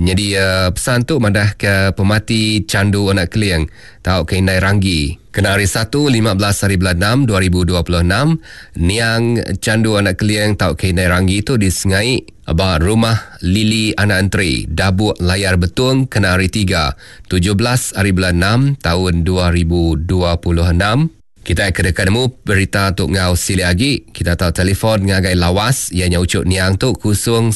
Jadi pesan tu madah ke pemati candu anak keliang tau ke Indai Ranggi. Kena hari 1 15/6 2026 niang candu anak keliang tau ke Indai Ranggi tu disengai abang rumah Lili anak antri dabuk layar betung kena hari 3 17/6 tahun 2026. Kita kedekat nemu berita untuk ngau sili lagi. Kita tahu telefon ngagai lawas ianya ucuk niang tu 012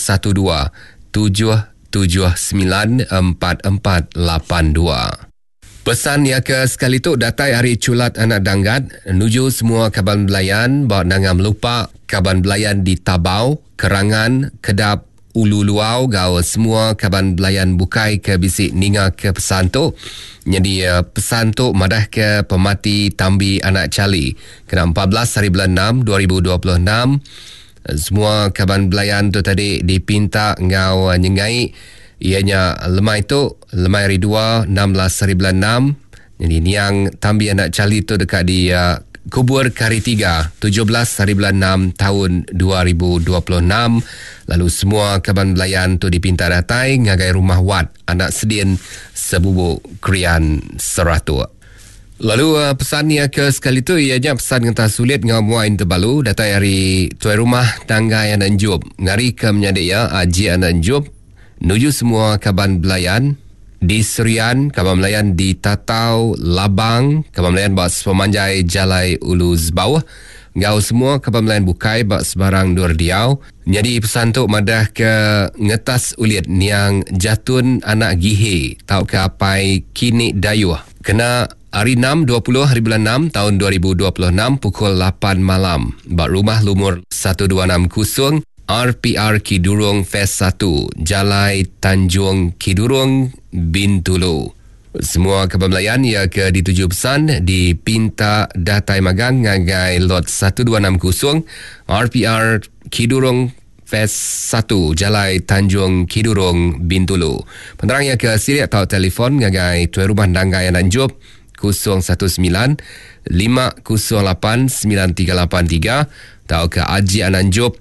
7794482. Pesan ya ke sekali tu datai hari culat anak danggat nuju semua kaban belayan bawa nangam lupa kaban belayan di Tabau, Kerangan, Kedap, Ulu Luau gau semua kaban belayan bukai ke bisik ninga ke pesan tu. Jadi pesan tu madah ke pemati Tambi anak Cali kena 14/6 2026. Semua kaban belayan tu tadi dipinta ngau nyengai ianya lemai tu lemai hari 2 16/6. Jadi niang Tambi anak Cali tu dekat di Kubur Kari 3 17/6 tahun 2026. Lalu semua kaban belayan tu dipinta datai ngagai rumah Wat anak Sedin Sebubuk Krian Seratu. Lalu pesannya ke sekali tu ianya pesan ngata sulit ngamuain terbalu datai hari tuai rumah tangga yang anjub ngari ke menyadik ya aji anak anjub nuju semua kaban belayan di Serian, kaban belayan di Tatau, Labang, kaban belayan bas pemanjai Jalai Ulu Zbau. Ngau semua kaban belayan bukai bas sebarang Dur Diau. Jadi pesan tu madah ke ngetas ulit niang jatun anak gihe tau ke apai kini dayuh. Kena hari 6 20/6 tahun 2026 pukul 8 malam. Bak rumah lumur 1260 RPR Kidurung Phase 1 Jalai Tanjung Kidurung Bintulu. Semua kaban belayan ia ke dituju pesan dipinta datai magang ngagai lot 1260 RPR Kidurung Phase 1 Jalai Tanjung Kidurung Bintulu. Penerang ia ke siri atau telefon ngagai tuai rumah danggai Nanjub 019 508 9383 atau ke Aji Ananjub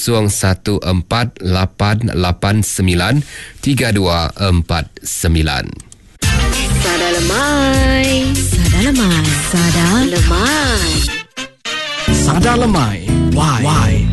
014889 3249. Sada lemai. Sada lemai. Sada lemai. Sada lemai. Why?